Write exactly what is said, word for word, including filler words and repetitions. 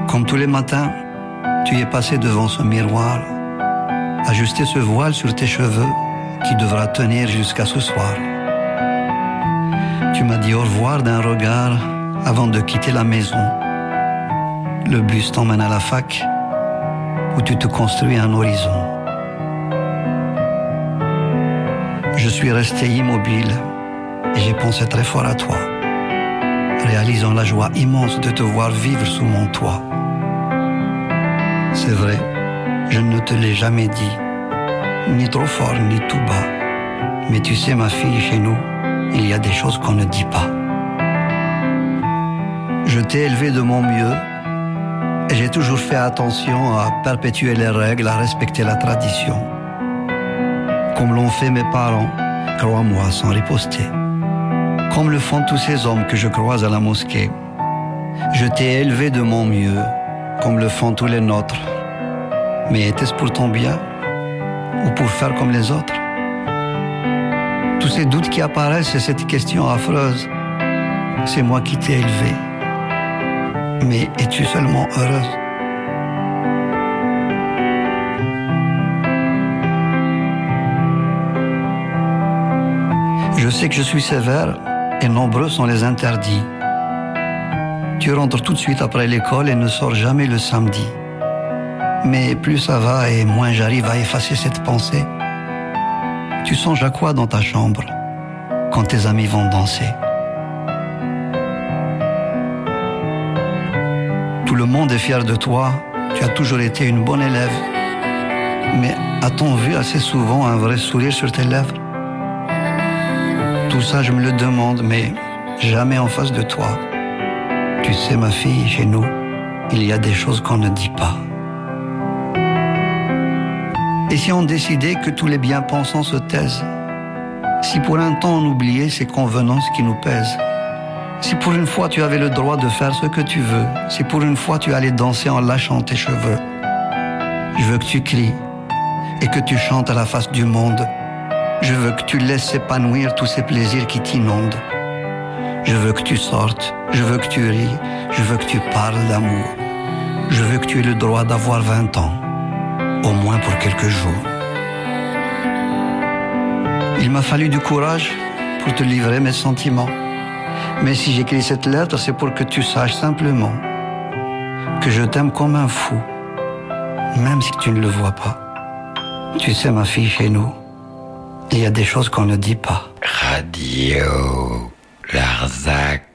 Comme tous les matins, tu es passé devant ce miroir, ajusté ce voile sur tes cheveux qui devra tenir jusqu'à ce soir. Tu m'as dit au revoir d'un regard avant de quitter la maison. Le bus t'emmène à la fac où tu te construis un horizon. Je suis resté immobile et j'ai pensé très fort à toi, réalisant la joie immense de te voir vivre sous mon toit. C'est vrai, je ne te l'ai jamais dit, ni trop fort, ni tout bas. Mais tu sais, ma fille, chez nous, il y a des choses qu'on ne dit pas. Je t'ai élevé de mon mieux et j'ai toujours fait attention à perpétuer les règles, à respecter la tradition. Comme l'ont fait mes parents, crois-moi, sans riposter. Comme le font tous ces hommes que je croise à la mosquée. Je t'ai élevé de mon mieux, comme le font tous les nôtres. Mais était-ce pour ton bien ou pour faire comme les autres? Tous ces doutes qui apparaissent et cette question affreuse, c'est moi qui t'ai élevé. Mais es-tu seulement heureuse? Je sais que je suis sévère et nombreux sont les interdits. Tu rentres tout de suite après l'école et ne sors jamais le samedi. Mais plus ça va et moins j'arrive à effacer cette pensée. Tu songes à quoi dans ta chambre quand tes amis vont danser? Tout le monde est fier de toi, tu as toujours été une bonne élève. Mais a-t-on vu assez souvent un vrai sourire sur tes lèvres? Tout ça je me le demande, mais jamais en face de toi. Tu sais ma fille, chez nous, il y a des choses qu'on ne dit pas. Et si on décidait que tous les bien-pensants se taisent? Si pour un temps on oubliait ces convenances qui nous pèsent? Si pour une fois tu avais le droit de faire ce que tu veux? Si pour une fois tu allais danser en lâchant tes cheveux? Je veux que tu cries et que tu chantes à la face du monde. Je veux que tu laisses s'épanouir tous ces plaisirs qui t'inondent. Je veux que tu sortes, je veux que tu ris, je veux que tu parles d'amour. Je veux que tu aies le droit d'avoir vingt ans, au moins pour quelques jours. Il m'a fallu du courage pour te livrer mes sentiments. Mais si j'écris cette lettre, c'est pour que tu saches simplement que je t'aime comme un fou, même si tu ne le vois pas. Tu sais, ma fille, chez nous, il y a des choses qu'on ne dit pas. Radio Larzac.